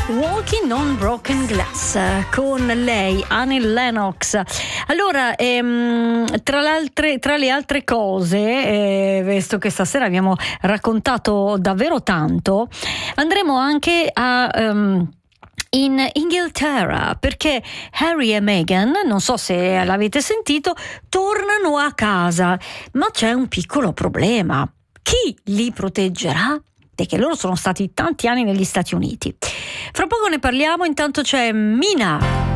Walking on Broken Glass con lei, Annie Lennox. Allora, tra le altre cose, visto che stasera abbiamo raccontato davvero tanto, andremo anche in Inghilterra, perché Harry e Meghan, non so se l'avete sentito, tornano a casa, ma c'è un piccolo problema. Chi li proteggerà? Perché loro sono stati tanti anni negli Stati Uniti. Fra poco ne parliamo, intanto c'è Mina.